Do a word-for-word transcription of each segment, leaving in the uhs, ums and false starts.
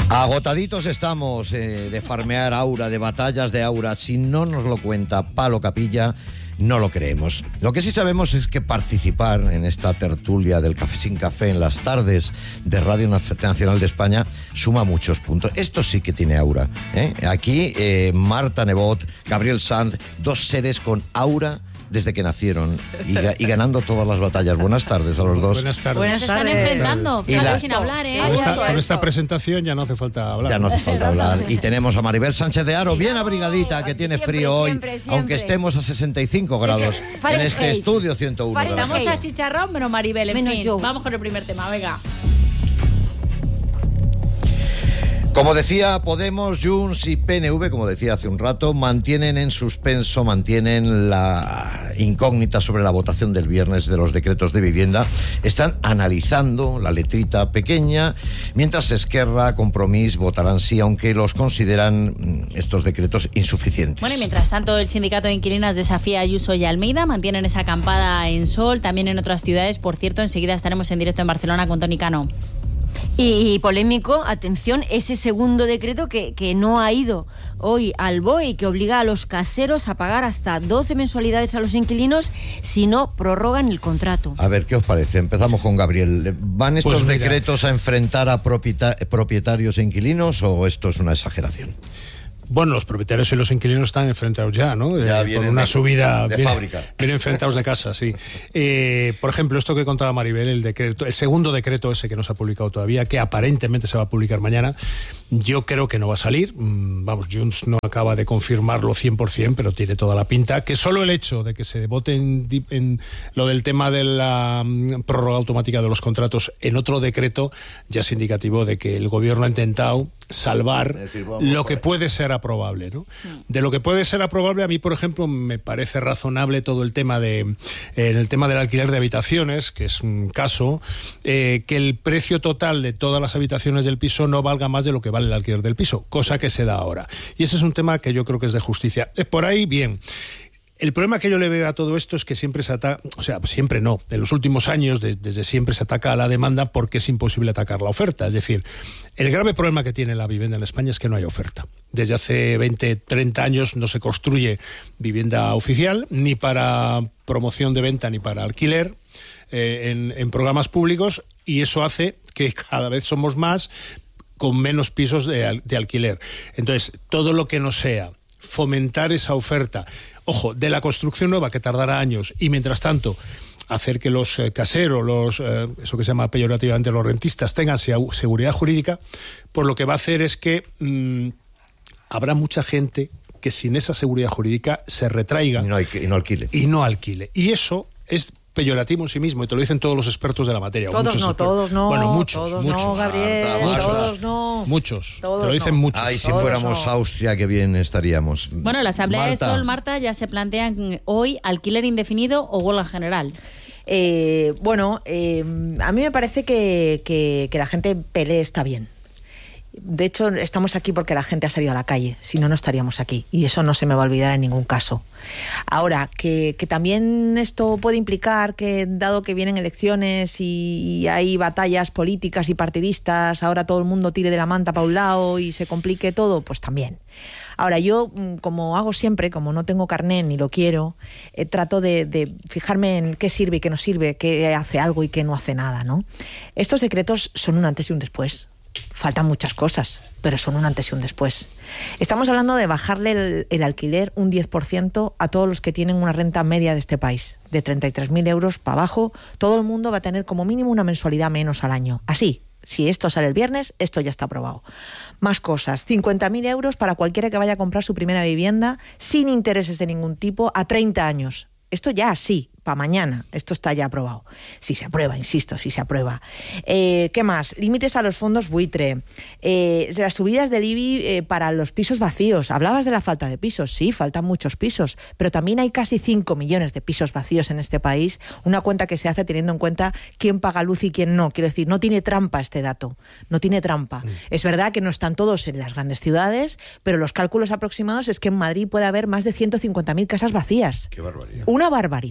Agotaditos estamos eh, de farmear Aura, de batallas de Aura. Si no nos lo cuenta Palo Capilla, no lo creemos. Lo que sí sabemos es que participar en esta tertulia del Café sin Café en las tardes de Radio Nacional de España suma muchos puntos. Esto sí que tiene aura, ¿eh? Aquí eh, Marta Nebot, Gabriel Sanz, dos seres con aura desde que nacieron y, y ganando todas las batallas. Buenas tardes a los dos. Buenas tardes. Buenas tardes. Se están enfrentando, fíjate, la... sin hablar, ¿eh? Con esta, con esta presentación ya no hace falta hablar. Ya no hace falta hablar. Y tenemos a Maribel Sánchez de Haro, bien abrigadita, que tiene siempre, frío hoy, siempre, siempre. aunque estemos a sesenta y cinco grados en este estudio ciento uno. Estamos a chicharrón, pero Maribel, en Menos fin. yo. Vamos con el primer tema, venga. Como decía, Podemos, Junts y P N V, como decía hace un rato, mantienen en suspenso, mantienen la incógnita sobre la votación del viernes de los decretos de vivienda. Están analizando la letrita pequeña, mientras Esquerra, Compromís votarán sí, aunque los consideran estos decretos insuficientes. Bueno, y mientras tanto, el sindicato de inquilinas desafía a Ayuso y Almeida, mantienen esa acampada en Sol, también en otras ciudades. Por cierto, enseguida estaremos en directo en Barcelona con Toni Cano. Y, y polémico, atención, ese segundo decreto que, que no ha ido hoy al B O E y que obliga a los caseros a pagar hasta doce mensualidades a los inquilinos si no prorrogan el contrato. A ver, ¿qué os parece? Empezamos con Gabriel. ¿Van estos Pues mira, decretos a enfrentar a propieta- propietarios e inquilinos o esto es una exageración? Bueno, los propietarios y los inquilinos están enfrentados ya, ¿no? Ya eh, vienen con una de- subida de vienen, fábrica. Vienen enfrentados de casa, sí. Eh, por ejemplo, esto que contaba Maribel, el decreto, el segundo decreto ese que no se ha publicado todavía, que aparentemente se va a publicar mañana, yo creo que no va a salir. Mm, Vamos, Junts no acaba de confirmarlo cien por ciento, pero tiene toda la pinta. Que solo el hecho de que se vote en, di- en lo del tema de la mm, prórroga automática de los contratos en otro decreto ya es indicativo de que el gobierno ha intentado salvar Es decir, vamos lo por que ahí. puede ser aprobable, ¿no? De lo que puede ser aprobable, a mí, por ejemplo, me parece razonable todo el tema de eh, en el tema del alquiler de habitaciones, que es un caso, eh, que el precio total de todas las habitaciones del piso no valga más de lo que vale el alquiler del piso, cosa que se da ahora. Y ese es un tema que yo creo que es de justicia. Eh, por ahí, bien. El problema que yo le veo a todo esto es que siempre se ataca, o sea, siempre no, en los últimos años de, desde siempre se ataca a la demanda porque es imposible atacar la oferta. Es decir, el grave problema que tiene la vivienda en España es que no hay oferta. Desde hace veinte, treinta años no se construye vivienda oficial, ni para promoción de venta ni para alquiler eh, en, en programas públicos, y eso hace que cada vez somos más con menos pisos de, al- de alquiler. Entonces, todo lo que no sea fomentar esa oferta, ojo, de la construcción nueva, que tardará años, y mientras tanto hacer que los eh, caseros, los eh, eso que se llama peyorativamente los rentistas, tengan segu- seguridad jurídica, pues lo que va a hacer es que mmm, habrá mucha gente que sin esa seguridad jurídica se retraiga Y no, hay que- y no alquile. y no alquile. Y eso es peyorativo en sí mismo, y te lo dicen todos los expertos de la materia. o Todos muchos no, expertos. todos no, Bueno, muchos, todos muchos. no, Gabriel, Marta, Marta. todos no. Muchos, Todos te lo dicen no. muchos. Ay, si Todos fuéramos no. Austria, qué bien estaríamos. Bueno, la Asamblea Marta. de Sol, Marta, ya se plantean hoy alquiler indefinido o huelga general. Eh, bueno, eh, a mí me parece que, que, que la gente pelee está bien. De hecho, estamos aquí porque la gente ha salido a la calle, si no, no estaríamos aquí. Y eso no se me va a olvidar en ningún caso. Ahora, que, que también esto puede implicar que, dado que vienen elecciones y, y hay batallas políticas y partidistas, ahora todo el mundo tire de la manta para un lado y se complique todo, pues también. Ahora, yo, como hago siempre, como no tengo carné ni lo quiero, eh, trato de, de fijarme en qué sirve y qué no sirve, qué hace algo y qué no hace nada, ¿no? Estos decretos son un antes y un después. Faltan muchas cosas, pero son un antes y un después. Estamos hablando de bajarle el, el alquiler un diez por ciento a todos los que tienen una renta media de este país, de treinta y tres mil euros para abajo. Todo el mundo va a tener como mínimo una mensualidad menos al año. Así, si esto sale el viernes, esto ya está aprobado. Más cosas, cincuenta mil euros para cualquiera que vaya a comprar su primera vivienda sin intereses de ningún tipo a treinta años. Esto ya sí, para mañana, esto está ya aprobado. Si se aprueba, insisto, si se aprueba. Eh, ¿Qué más? Límites a los fondos buitre. Eh, las subidas del I B I eh, para los pisos vacíos. Hablabas de la falta de pisos. Sí, faltan muchos pisos, pero también hay casi cinco millones de pisos vacíos en este país. Una cuenta que se hace teniendo en cuenta quién paga luz y quién no. Quiero decir, no tiene trampa este dato. No tiene trampa. Mm. Es verdad que no están todos en las grandes ciudades, pero los cálculos aproximados es que en Madrid puede haber más de ciento cincuenta mil casas vacías. Qué barbaridad. Una barbaridad.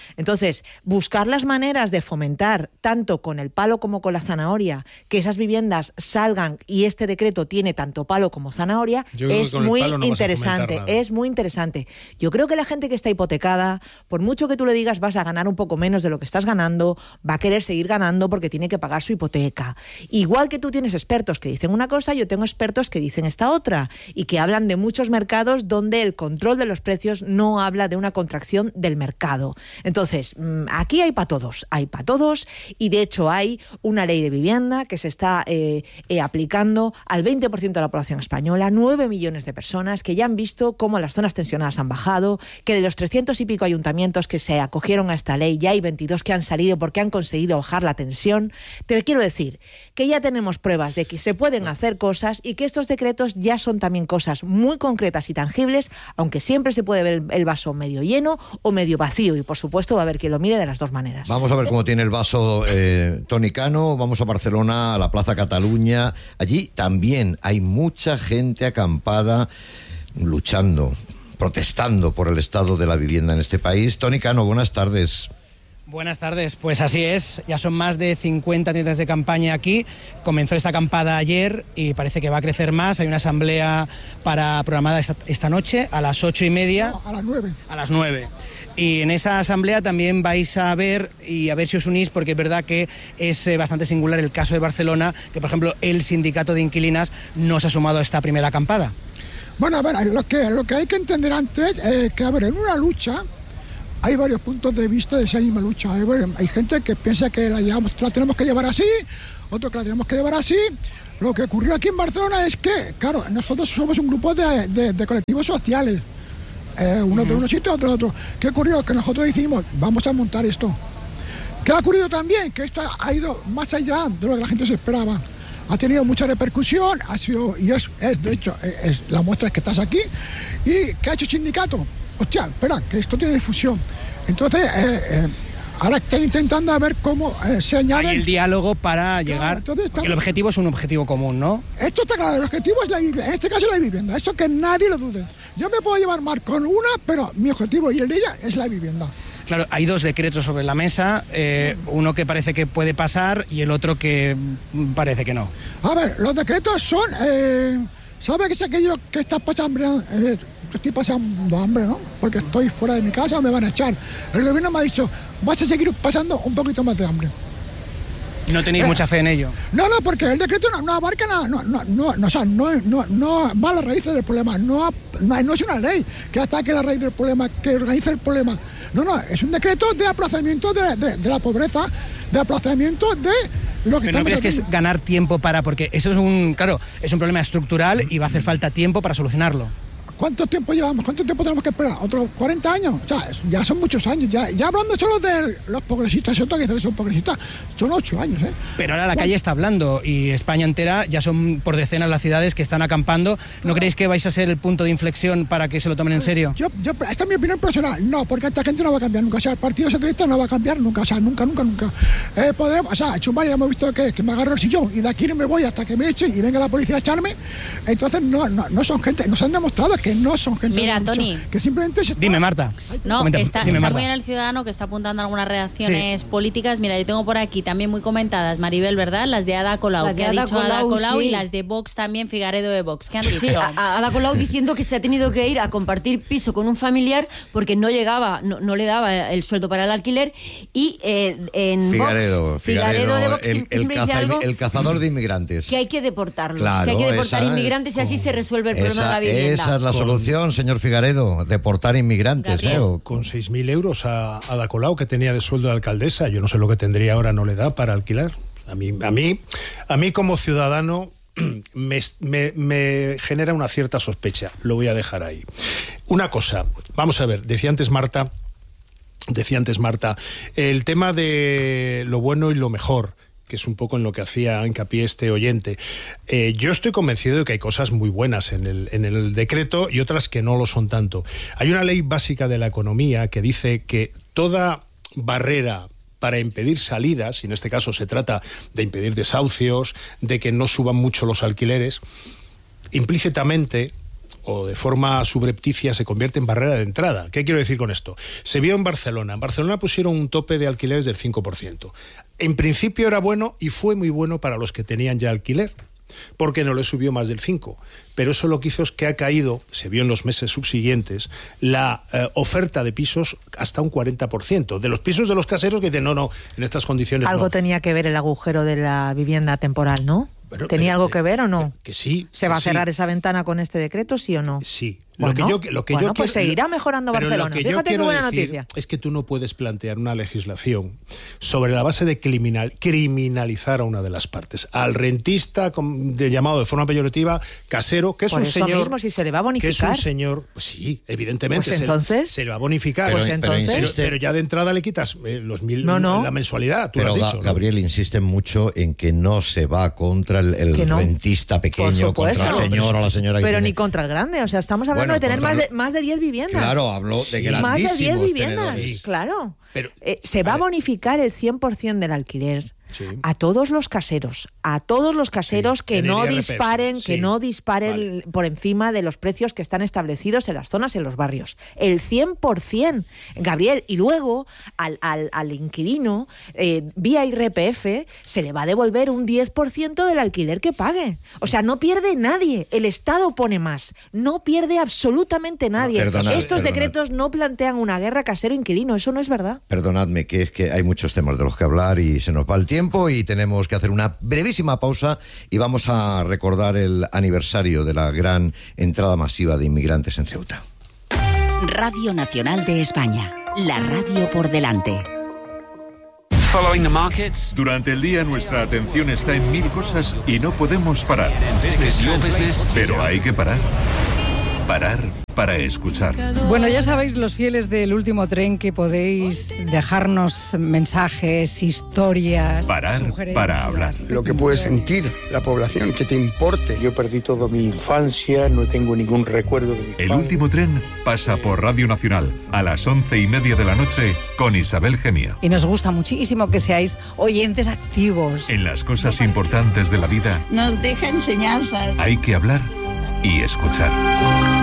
Entonces, buscar las maneras de fomentar, tanto con el palo como con la zanahoria, que esas viviendas salgan, y este decreto tiene tanto palo como zanahoria, es muy no interesante, es muy interesante. Yo creo que la gente que está hipotecada, por mucho que tú le digas vas a ganar un poco menos de lo que estás ganando, va a querer seguir ganando porque tiene que pagar su hipoteca. Igual que tú tienes expertos que dicen una cosa, yo tengo expertos que dicen esta otra, y que hablan de muchos mercados donde el control de los precios no habla de una contracción del mercado. Entonces, aquí hay para todos, hay para todos, y de hecho hay una ley de vivienda que se está eh, eh, aplicando al veinte por ciento de la población española, nueve millones de personas que ya han visto cómo las zonas tensionadas han bajado, que de los trescientos y pico ayuntamientos que se acogieron a esta ley, ya hay veintidós que han salido porque han conseguido bajar la tensión. Te quiero decir que ya tenemos pruebas de que se pueden hacer cosas y que estos decretos ya son también cosas muy concretas y tangibles, aunque siempre se puede ver el vaso medio lleno o medio vacío, y por supuesto va a haber quien lo mire de las dos maneras. Vamos a ver cómo tiene el vaso eh, Toni Cano. Vamos a Barcelona, a la Plaza Cataluña. Allí también hay mucha gente acampada, luchando, protestando por el estado de la vivienda en este país. Toni Cano, buenas tardes. Buenas tardes, pues así es, ya son más de cincuenta tiendas de campaña aquí. Comenzó esta acampada ayer y parece que va a crecer más. Hay una asamblea para programada esta, esta noche a las ocho y media. No, a las nueve. A las nueve. Y en esa asamblea también vais a ver, y a ver si os unís, porque es verdad que es eh, bastante singular el caso de Barcelona, que por ejemplo el sindicato de inquilinas no se ha sumado a esta primera acampada. Bueno, a ver, lo que, lo que hay que entender antes es que, a ver, en una lucha hay varios puntos de vista de esa misma lucha. Hay, hay gente que piensa que la, llevamos, la tenemos que llevar así, otros que la tenemos que llevar así. Lo que ocurrió aquí en Barcelona es que, claro, nosotros somos un grupo de, de, de colectivos sociales. Eh, uno de unos sitios, otro de otro. ¿Qué ocurrió? Que nosotros dijimos, vamos a montar esto. ¿Qué ha ocurrido también? Que esto ha ido más allá de lo que la gente se esperaba. Ha tenido mucha repercusión, ha sido, y es, es de hecho, es, es, la muestra es que estás aquí. ¿Y qué ha hecho el sindicato? Hostia, espera, que esto tiene difusión. Entonces, eh, eh, ahora estoy intentando a ver cómo eh, se añade el diálogo para llegar, claro, porque el objetivo es un objetivo común, ¿no? Esto está claro, el objetivo es la vivienda, en este caso la vivienda, eso que nadie lo dude. Yo me puedo llevar mal con una, pero mi objetivo y el de ella es la vivienda. Claro, hay dos decretos sobre la mesa, eh, uno que parece que puede pasar y el otro que parece que no. A ver, los decretos son, eh, ¿sabe qué es aquello que estás pasando? Eh, estoy pasando hambre, ¿no? Porque estoy fuera de mi casa, me van a echar. El gobierno me ha dicho, vas a seguir pasando un poquito más de hambre. ¿No tenéis eh, mucha fe en ello? No, no, porque el decreto no, no abarca nada, no, no, no, no, o sea, no, no, no va a las raíces del problema, no, no, no es una ley que ataque la raíz del problema, que organice el problema. No, no, es un decreto de aplazamiento de, de, de la pobreza, de aplazamiento de lo que... ¿Pero no crees que es ganar tiempo para...? Porque eso es un, claro, es un problema estructural y va a hacer falta tiempo para solucionarlo. ¿Cuánto tiempo llevamos? ¿Cuánto tiempo tenemos que esperar? ¿Otros cuarenta años? O sea, ya son muchos años. Ya, ya hablando solo de los progresistas, ¿cierto? Que son progresistas, son ocho años, ¿eh? Pero ahora la calle está hablando y España entera, ya son por decenas las ciudades que están acampando. ¿No creéis que vais a ser el punto de inflexión para que se lo tomen en serio? Yo, yo, esta es mi opinión personal. No, porque esta gente no va a cambiar nunca. O sea, el Partido Socialista no va a cambiar nunca. O sea, nunca, nunca, nunca. Eh, podemos, o sea, Chumba ya hemos visto que, que me agarro el sillón y de aquí no me voy hasta que me echen y venga la policía a echarme. Entonces, no, no, no son gente, nos han demostrado que no son gente... Mira, Toni. Que simplemente se Dime, Marta. No, Comenta, está, dime, está Marta. muy bien el ciudadano que está apuntando algunas reacciones sí. políticas. Mira, yo tengo por aquí también muy comentadas, Maribel, ¿verdad? Las de Ada Colau, que ha Ada dicho Colau, Ada Colau, sí. y las de Vox también, Figaredo de Vox. ¿Qué han dicho? Sí, a, Ada Colau diciendo que se ha tenido que ir a compartir piso con un familiar porque no llegaba, no, no le daba el sueldo para el alquiler. Y eh, en Figaredo, Vox, Figaredo, Figaredo de Vox el, el, caza, algo, el cazador de inmigrantes. Que hay que deportarlos, claro, que hay que deportar inmigrantes es, y así se resuelve el esa, problema de la vivienda. Esa es la solución, señor Figaredo. Deportar inmigrantes, ¿eh? O... Con seis mil euros a Ada Colau, que tenía de sueldo de alcaldesa, yo no sé lo que tendría ahora, no le da para alquilar. A mí, a mí, a mí como ciudadano me, me, me genera una cierta sospecha. Lo voy a dejar ahí. Una cosa, vamos a ver, decía antes Marta, decía antes Marta, el tema de lo bueno y lo mejor, que es un poco en lo que hacía hincapié este oyente. Eh, yo estoy convencido de que hay cosas muy buenas en el, en el decreto y otras que no lo son tanto. Hay una ley básica de la economía que dice que toda barrera para impedir salidas, y en este caso se trata de impedir desahucios, de que no suban mucho los alquileres, implícitamente o de forma subrepticia se convierte en barrera de entrada. ¿Qué quiero decir con esto? Se vio en Barcelona. En Barcelona pusieron un tope de alquileres del cinco por ciento. En principio era bueno y fue muy bueno para los que tenían ya alquiler, porque no le subió más del cinco. Pero eso lo que hizo es que ha caído, se vio en los meses subsiguientes, la eh, oferta de pisos hasta un cuarenta por ciento. De los pisos de los caseros que dicen, no, no, en estas condiciones Algo no. tenía que ver el agujero de la vivienda temporal, ¿no? Bueno, ¿Tenía eh, algo que ver o no? Que sí. ¿Se va que a cerrar sí. esa ventana con este decreto, sí o no? Sí. Bueno, lo que yo, lo que bueno yo pues quiero, seguirá mejorando pero Barcelona. Lo que yo Fíjate qué quiero buena decir noticia. es que tú no puedes plantear una legislación sobre la base de criminal, criminalizar a una de las partes. Al rentista, de llamado de forma peyorativa, casero, que es Por un eso señor... mismo, si se le va a Que es bonificar. un señor... Pues sí, evidentemente. Pues se- entonces... Se, le va a bonificar. Pues Pero- pero entonces... insiste- Pero ya de entrada le quitas eh, los mil, No, no. la mensualidad, tú Pero lo has Ga- dicho, ¿no? Gabriel insiste mucho en que no se va contra el, el Que no. rentista Por pequeño, supuesto. contra el señor o la señora que Pero tiene... ni contra el grande, o sea, estamos hablando Bueno, de tener contra más lo- de, más de diez viviendas. Claro, hablo de Sí. Más de diez grandísimos viviendas, tenedores. claro. Pero- Eh, se va a vale. bonificar el cien por ciento del alquiler Sí. a todos los caseros, a todos los caseros Sí, que en el no I R P F, disparen, sí. que no disparen Vale. por encima de los precios que están establecidos en las zonas, en los barrios. El cien por ciento, Gabriel. Y luego al, al, al inquilino, eh, vía I R P F, se le va a devolver un diez por ciento del alquiler que pague. O sea, no pierde nadie. El Estado pone más. No pierde absolutamente nadie. perdonad, Estos perdonad. decretos no plantean una guerra casero-inquilino. Eso no es verdad. Perdonadme, que es que hay muchos temas de los que hablar y se nos va el tiempo y tenemos que hacer una brevísima pausa y vamos a recordar el aniversario de la gran entrada masiva de inmigrantes en Ceuta. Radio Nacional de España, la radio por delante. Following the markets. Durante el día nuestra atención está en mil cosas y no podemos parar. Pero hay que parar. Parar para escuchar. Bueno, ya sabéis, los fieles del último tren, que podéis dejarnos mensajes, historias, Parar sugerencias. para hablar. Lo que puede sentir la población, que te importe. Yo perdí toda mi infancia, no tengo ningún recuerdo de mi El padre. último tren pasa por Radio Nacional a las once y media de la noche con Isabel Gemio. Y nos gusta muchísimo que seáis oyentes activos. En las cosas importantes de la vida Nos deja enseñanzas. hay que hablar y escuchar.